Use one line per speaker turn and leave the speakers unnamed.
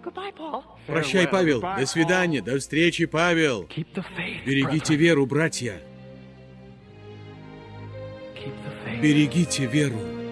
Прощай, Павел. До свидания. До встречи, Павел. Берегите веру, братья. Берегите веру.